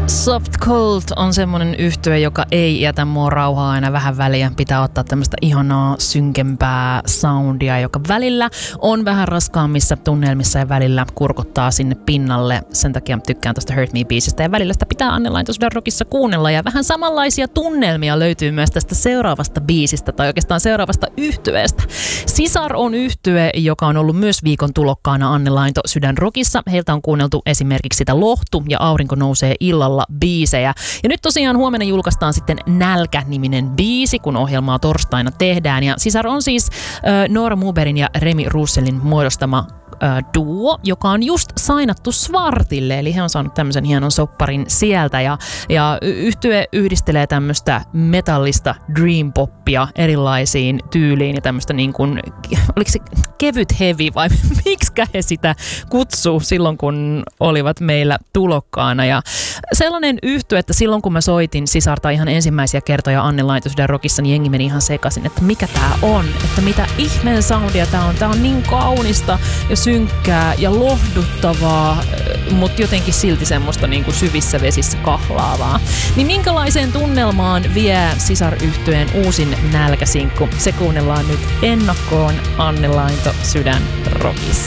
Soft Cold on semmonen yhtye, joka ei jätä mua rauhaa aina vähän väliä. Pitää ottaa tämmöistä ihanaa, synkempää soundia, joka välillä on vähän raskaammissa tunnelmissa ja välillä kurkottaa sinne pinnalle. Sen takia tykkään tuosta Hurt Me-biisistä ja välillä sitä pitää Anne Lainto Sydän Rockissa kuunnella. Ja vähän samanlaisia tunnelmia löytyy myös tästä seuraavasta biisistä tai oikeastaan seuraavasta yhtyeestä. Sisar on yhtye, joka on ollut myös viikon tulokkaana Anne Lainto Sydän Rockissa. Heiltä on kuunneltu esimerkiksi sitä Lohtu ja Aurinko nousee illalla biisejä. Ja nyt tosiaan huomenna julkaistaan sitten Nälkä-niminen biisi, kun ohjelmaa torstaina tehdään. Ja Sisar on siis Noora Muberin ja Remi Russellin muodostama duo, joka on just sainattu Svartille, eli he on saanut tämmöisen hienon sopparin sieltä, ja yhtye yhdistelee tämmöistä metallista dream poppia erilaisiin tyyliin ja tämmöistä niin kuin, oliko se kevyt heavy vai miksikä he sitä kutsuu silloin, kun olivat meillä tulokkaana, ja sellainen yhtye, että silloin kun mä soitin Sisarta ihan ensimmäisiä kertoja Anne Lainto Sydän Rockissa, niin jengi meni ihan sekaisin, että mikä tää on, että mitä ihmeen soundia tää on niin kaunista ja synkkää ja lohduttavaa, mutta jotenkin silti semmoista niin kuin syvissä vesissä kahlaavaa. Niin minkälaiseen tunnelmaan vie Sisar-yhtyeen uusin Nälkäsinkku? Se kuunnellaan nyt ennakkoon Anne Lainto Sydän Rockissa.